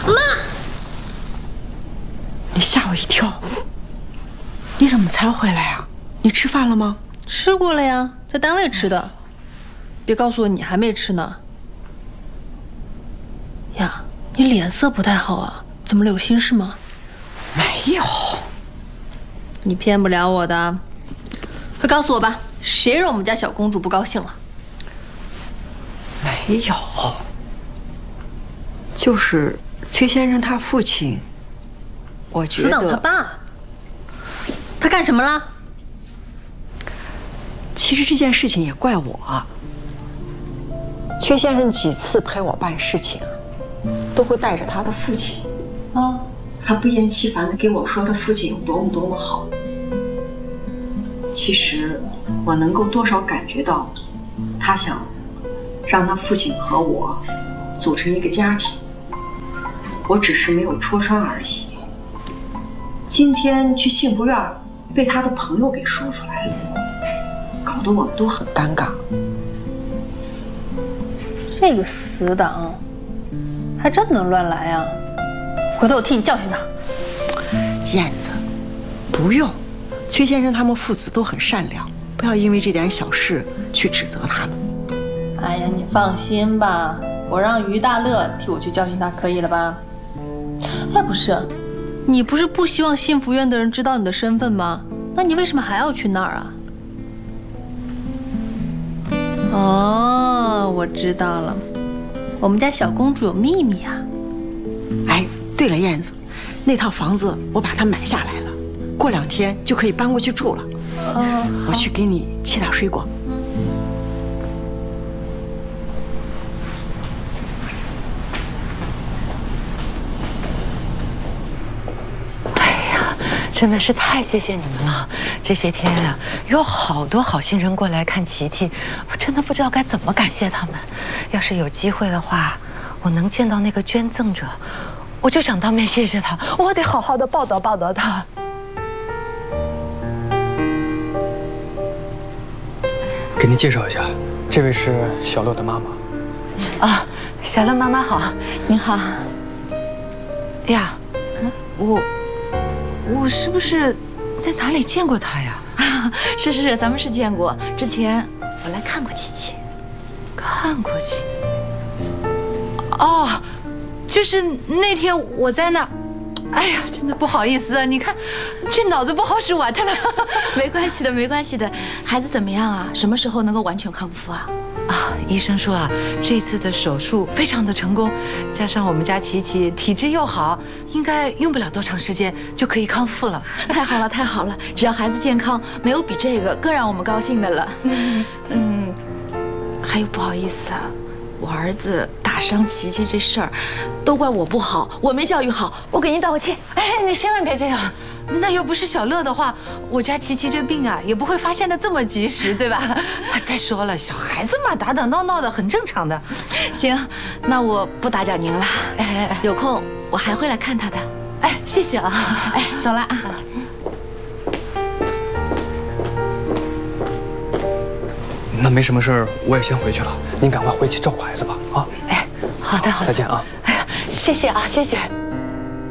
你吓我一跳！你怎么才回来呀？你吃饭了吗？ 吃过了呀，在单位吃的。别告诉我你还没吃呢。呀，你脸色不太好啊，怎么了？有心事吗？ 没有。 你骗不了我的。快告诉我吧，谁让我们家小公主不高兴了？ 没有。就是崔先生他父亲，我觉得。 死党他爸。他干什么了？ 其实这件事情也怪我。崔先生几次陪我办事情，都会带着他的父亲，还不厌其烦地给我说他父亲有多么好。其实我能够多少感觉到，他想让他父亲和我组成一个家庭，我只是没有戳穿而已。今天去幸福院被他的朋友给说出来了，搞得我们都很尴尬。 这个死党，还真能乱来啊！回头我替你教训他。 燕子，不用，崔先生他们父子都很善良，不要因为这点小事去指责他们。 哎呀，你放心吧，我让于大乐替我去教训他，可以了吧？哎，不是，你不是不希望幸福院的人知道你的身份吗？那你为什么还要去那儿啊？哦，我知道了，我们家小公主有秘密啊。 哎，对了，燕子，那套房子我把它买下来了，过2天就可以搬过去住了。我去给你切点水果。 真的是太谢谢你们了！这些天啊，有好多好心人过来看琪琪，我真的不知道该怎么感谢他们。要是有机会的话，我能见到那个捐赠者，我就想当面谢谢他，我得好好的报答他。 给您介绍一下，这位是小乐的妈妈。 啊，小乐妈妈好，您好。呀，我是不是在哪里见过她呀？ 是，咱们是见过。之前我来看过琪琪。 看过琪？哦，就是那天我在那。哎呀，真的不好意思啊！你看，这脑子不好使完它了。 没关系的。孩子怎么样啊？什么时候能够完全康复啊？ 啊，医生说啊，这次的手术非常的成功，加上我们家琪琪体质又好，应该用不了多长时间就可以康复了。 太好了！只要孩子健康，没有比这个更让我们高兴的了。还有不好意思啊，我儿子打伤琪琪这事儿，都怪我不好，我没教育好，我给您道个歉。 哎，你千万别这样。那要不是小乐的话，我家琪琪这病啊也不会发现的这么及时，对吧？再说了，小孩子嘛，打打闹闹的很正常的。 行，那我不打搅您了。有空我还会来看他的。 哎，谢谢啊。 哎，走了啊。 那没什么事儿，我也先回去了。您赶快回去照顾孩子吧。啊。 哎，好的。 再见啊。 哎呀，谢谢啊，谢谢。